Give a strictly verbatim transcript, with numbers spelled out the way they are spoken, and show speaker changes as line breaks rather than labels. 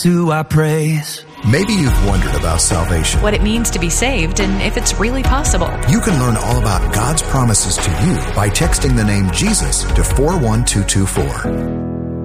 Do I praise?
Maybe you've wondered about salvation.
What it means to be saved and if it's really possible.
You can learn all about God's promises to you by texting the name Jesus to four one two two four.